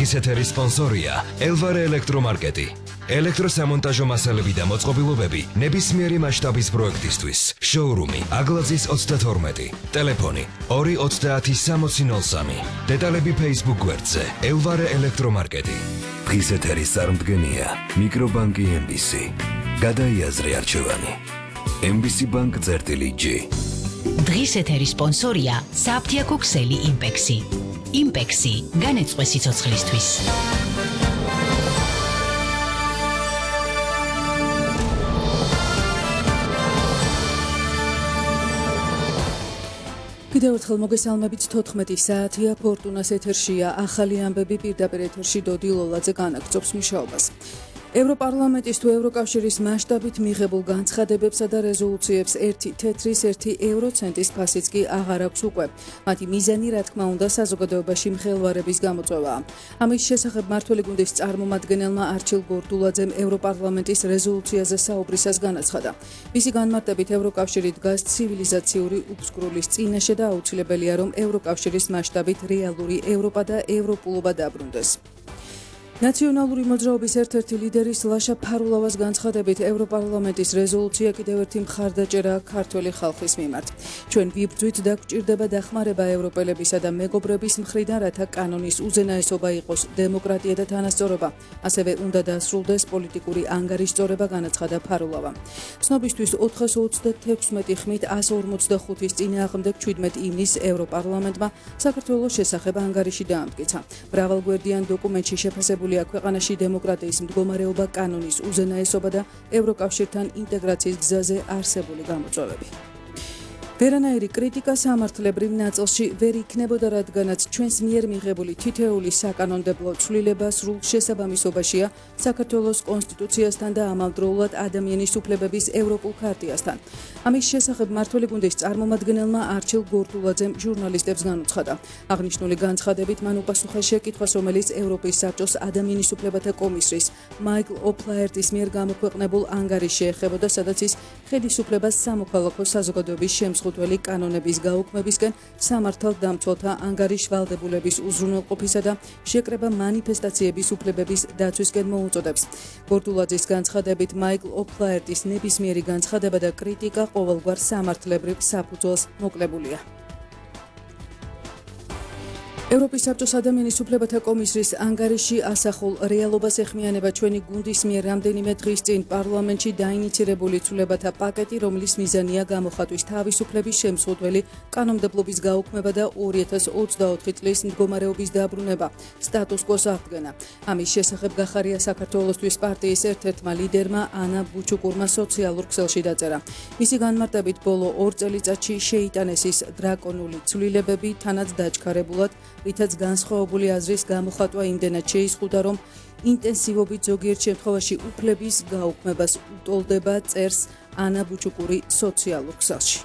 დღის ეთერის სპონსორია ელვარე ელექტრომარკეტი. ელექტროსამონტაჟო მასალები და მოწყობილობები ნებისმიერი მასშტაბის პროექტისთვის. შოურუმი აგლაძის 32. ტელეფონი 2306003. დეტალები Facebook გვერდზე ელვარე ელექტრომარკეტი. დღის ეთერის წარმდგენია მიკრობანკი MBC. გადაიაზრე არჩევანი. MBC Bank წერტილი-G. დღის ეთერის სპონსორია საფთიაქო ქსელი იმპექსი. იმპექსი განეწყვე სიცოცხლისთვის. კიდევ ერთხელ მოგესალმებით 14 საათია ფორტუნას ეთერშია ახალი ამბები პირდაპირ ეთერში დოდი ლოლაძე განაგრძობს მუშაობას. ევროპარლამენტის თუ ევროკავშირის მასშტაბით მიღებულ განცხადებებსა და რეზოლუციებს 1 თეთრის 1 ევროცენტის ფასიც კი აღარ აქვს უკვე. მათი მიზანი, რა თქმა უნდა, საზოგადოებაში მხელვარების გამოწვევაა. ამის შესახებ მმართველი გუნდის წარმომადგენელმა არჩილ გორდულაძემ ევროპარლამენტის რეზოლუციაზე საუბრისას განაცხადა. მისი განმარტებით ევროკავშირი დგას ცივილიზაციური უფსკრულის წინაშე და აუცილებელია, რომ ევროკავშირის მასშტაბით რეალური ევროპა და ევროპულობა დაბრუნდეს. ნაციონალური მოძრაობის ერთ-ერთი ლიდერის ლაშა ფარულავას განცხადებით ევროპარლამენტის რეზოლუცია კიდევ ერთი მხარდაჭერაა ქართველი ხალხის მიმართ. ჩვენ ვიბრძვით და გვჭირდება დახმარება ევროპელებისა და მეგობრების მხრიდან, რათა კანონის უზენაესობა იყოს დემოკრატია და თანასწორობა. ასევე უნდა დასრულდეს პოლიტიკური ანგარიშწორება, განაცხადა ფარულავა. ცნობისთვის 436 ხმით 145-ის წინააღმდეგ 17 ივნისს ევროპარლამენტმა საქართველოს შესახებ ანგარიში დაამტკიცა. მრავალგვერდიან დოკუმენტში შეფასებული ქვეყანაში დემოკრატიის მდგომარეობა, კანონის უზენაესობა და ევროკავშირთან ინტეგრაციის გზაზე არსებული გამოწვევები. ვერანაირი კრიტიკა სამართლებრივ ნაწილში ვერ იქნებოდა, რადგანაც ჩვენს მიერ მიღებული თითოეული საკანონმდებლო ცვლილება სრულ შესაბამისობაშია საქართველოს კონსტიტუციასთან და ამავდროულად ადამიანის უფლებების ევროპულ ქარტიასთან. ამის შესახებ მმართველი გუნდის წარმომადგენელმა არჩილ გორდულაძემ ჟურნალისტებს განუცხადა. აღნიშნული განცხადებით მან უპასუხა შეკითხვას, რომელიც ევროპის საბჭოს ადამიანის უფლებათა კომისრის მაიკლ ოფლაერტის მიერ გამოქვეყნებულ ანგარიშში ეხებოდა, სადაც ის ხელისუფლებას სამოქალაქო საზოგადოების შემსხუთველი კანონების გაუქმებისკენ, სამართალდამცველთა ანგარიშვალდებულების უზრუნველყოფისა და შეკრება მანიფესტაციების უფლებების დაცვისკენ მოუწოდებს. გორდულაძის განცხადებით მაიკლ ოფლაერტის ნებისმიერი განცხადება და კრიტიკა ყოველგვარ სამართლებრივ საფუძველს მოკლებულია. ევროპის საბჭოს ადამიანის უფლებათა კომისრის ანგარიში ასახულ რეალობას ეხმიანება ჩვენი გუნდის მიერ რამდენიმე დღის წინ პარლამენტში დაინიცირებული ცვლილებათა პაკეტი, რომლის მიზანია გამოხატვის თავისუფლების შემსხუთველი კანონმდებლობის გაუქმება და 2024 წლის მდგომარეობის დაბრუნება, სტატუს კოს აღდგენა. ამის შესახებ გახარია საქართველოსთვის პარტიის ერთ-ერთმა ლიდერმა ანა ბუჩუკურმა სოციალურ ქსელში დაწერა. მისი განმარტებით ბოლო 2 წელიწადში შეიტანეს ის დრაკონული ცვლილებები, თანაც დაჩქარებულად, რითაც განსხვავებული აზრის გამოხატვა იმდენად შეიზღუდა, რომ ინტენსივობით ზოგიერთ შემთხვევაში უფლების გაუქმებას უტოლდება, წერს ანა ბუჩუკური სოციალურ ქსელში.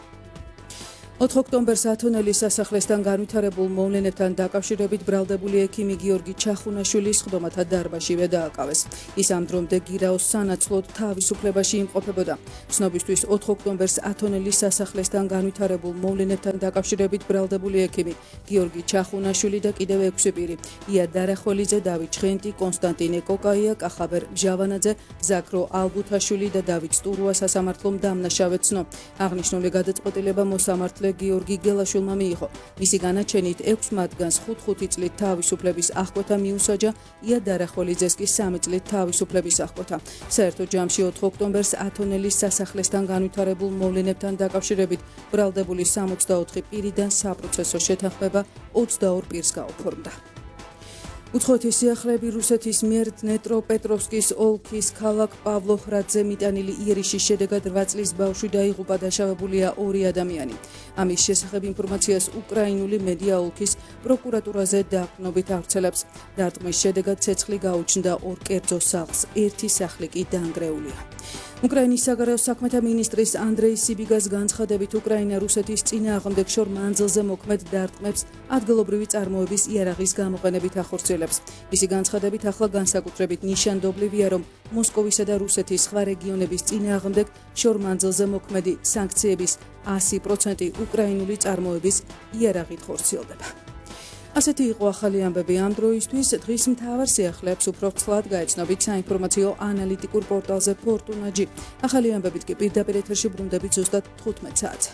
4 ოქტომბერს ათონელის სასახლესთან განვითარებულ მოვლენებთან დაკავშირებით ბრალდებული ექიმი გიორგი ჩახუნაშვილის სხდომათა დარბაზშივე დააკავეს. ის ამ დრომდე გირაოს სანაცვლოდ თავისუფლებაში იმყოფებოდა. ცნობისთვის 4 ოქტომბერს ათონელის სასახლესთან განვითარებულ მოვლენებთან დაკავშირებით ბრალდებული ექიმი გიორგი ჩახუნაშვილი და კიდევ 6 პირი ია დარახველიძე, დავით ჩხენტი, კონსტანტინე კოკაია, კახაბერ მჟავანაძე, ზაქრო ალბუთაშვილი და დავით სტურუა სასამართლომ დამნაშავედ ცნო. აღნიშნული გადაწყვეტილება მოსამართლე გიორგი გელაშვილმა მიიღო. მისი განაჩენით 6 მათგანს 5 წლით თავისუფლების აღკვეთა მიუსაჯა, ია დარახველიძეს კი 3 წლით თავისუფლების აღკვეთა. საერთო ჯამში 4 ოქტომბერს ათონელის სასახლესთან განვითარებულ მოვლენებთან დაკავშირებით ბრალდებული 64 პირიდან საპროცესო შეთანხმება 22 პირს გაუფორმდა. უცხოეთის სიახლეები რუსეთის მიერ დნეპროპეტროვსკის ოლქის ქალაქ პავლოჰრადზე მიტანილი იერიშის შედეგად 8 წლის ბავშვი დაიღუპა, დაშავებულია 2 ადამიანი. ამის შესახებ ინფორმაციას უკრაინული მედია ოლქის პროკურატურაზე დაყრდნობით ავრცელებს. დარტყმის შედეგად ცეცხლი გაუჩნდა 2 კერძო სახლს, 1 სახლი კი დაანგრეულია. უკრაინის საგარეო საქმეთა მინისტრის ანდრეი სიბიგას განცხადებით, უკრაინა რუსეთის წინააღმდეგ შორ მანძილზე მოქმედ დარტყმებს ადგილობრივი წარმოების იარაღის გამოყენებით ახორციელებს. მისი განცხადებით, ახლა განსაკუთრებით ნიშანდობლივია, რომ მოსკოვისა და რუსეთის სხვა რეგიონების წინააღმდეგ შორ მანძილზე მოქმედი სანქციების 100% უკრაინული წარმოების იარაღით ხორციელდება. ასეთი იყო ახალი ამბები ამ დროისთვის. დღის მთავარ სიახლეებს უფრო ცვლად გაეცნობით საინფორმაციო ანალიტიკურ პორტალზე ფორტუნაჯი. ახალი ამბებით კი პირდაპირ ეთერში ბრუნდებით ზუსტად 15 საათზე.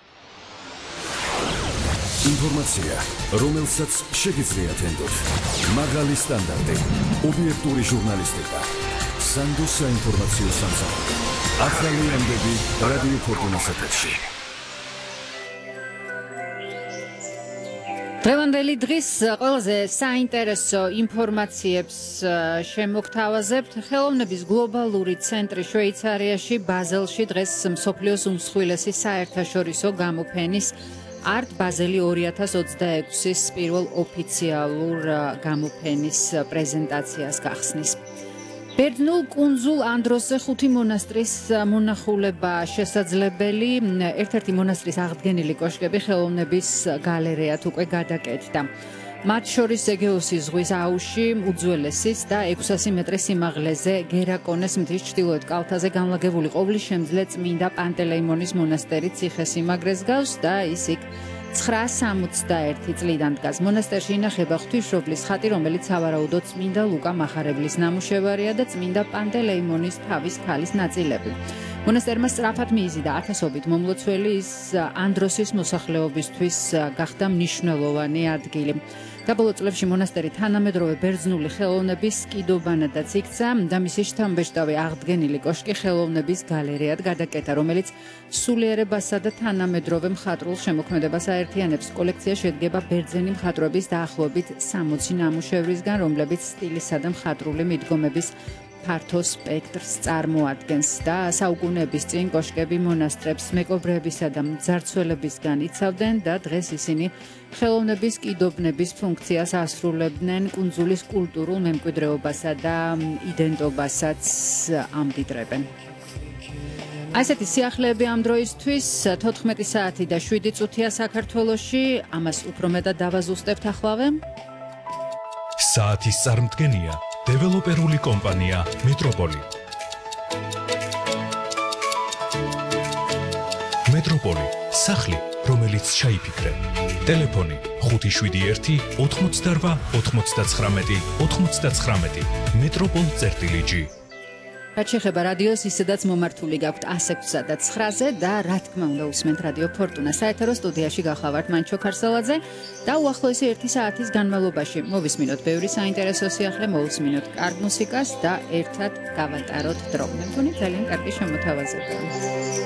ინფორმაცია, რომელსაც შეგიძლიათ ენდოთ. მაღალი სტანდარტი, ობიექტური ჟურნალისტიკა. სანდოს საინფორმაციო სამსახური. ახალი ამბები რადიო ფორტუნას ეთერში. დღევანდელი დღის ყველაზე საინტერესო ინფორმაციებს შემოგთავაზებთ. ხელოვნების გლობალური ცენტრი შვეიცარიაში ბაზელში დღეს მსოფლიოს უმსხვილესი საერთაშორისო გამოფენის Art Basel 2026-ის პირველ ოფიციალურ გამოფენის პრეზენტაციას გახსნის. ბერძნულ კუნძულ ანდროსზე 5 მონასტრის მონახულება შესაძლებელი. ერთ-ერთი მონასტრის აღდგენილი კოშკები ხელოვნების გალერეად უკვე გადაკეთდა. მათ შორის ეგეოსის ზღვის აუზში უძველესის და 600 მეტრის სიმაღლეზე გერაკონეს მთის ჩრდილოეთ კალთაზე განლაგებული ყოვლისშემძლე წმინდა პანტელეიმონის მონასტერი ციხესიმაგრეს გავს და ის იქ 961 წლიდან დგას. მონასტერში ინახება ღვთისმშობლის ხატი, რომელიც სავარაუდოდ წმინდა ლუკა მახარებლის ნამუშევარია და წმინდა პანტელეიმონის თავის ქალის ნაწილები. მონასტერმა სწრაფად მიიზიდა ათასობით მომლოცველი, ის ანდროსის მოსახლეობისთვის გახდა მნიშვნელოვანი ადგილი. საბოლოო წლებში მონასტერი თანამედროვე ბერძნული ხელოვნების კიდობანადაც იქცა და მისი შთამბეჭდავი აღდგენილი კოშკი ხელოვნების გალერეად გადაკეთა, რომელიც სულიერებასა და თანამედროვე მხატვრულ შემოქმედებას აერთიანებს. კოლექცია შედგება ბერძენი მხატვრების დაახლოებით 60 ნამუშევრისგან, რომლებიც სტილისა და მხატვრული მიდგომების ფართო სპექტრს წარმოადგენს და საუკუნეების წინ კოშკები მონასტრებს მეკობრეებისა და მძარცველებისგან იცავდნენ და დღეს ისინი ხელოვნების კიდობნების ფუნქციას ასრულებდნენ, კუნძულის კულტურულ მემკვიდრეობასა და იდენტობასაც ამდიდრებენ. ასეთი სიახლეები ამ დროისთვის 14 საათი და 7 წუთია საქართველოში, ამას უფრო მეტად დავაზუსტებთ ახლავე. საათის წარმდგენია დეველოპერული კომპანია მეტროპოლი. მეტროპოლი, სახლი, რომელიც ჩაიფიქრე. ტელეფონი 571 88 99 99. მეტროპოლ.gi. რაც შეეხება რადიოს, ისედაც მომართული გაქვთ 106-სა და 9-ზე და რა თქმა უნდა უსმენთ რადიო ფორტუნა. საეთერო სტუდიაში გახლავართ მანჩო ქარსალაძე და უახლოესი 1 საათის განმავლობაში მოვისმინოთ ბევრი საინტერესო სიახლე, მოვისმინოთ კარგ მუსიკას და ერთად გავატაროთ დრო. მე მგონი ძალიან კარგი შემოთავაზებაა.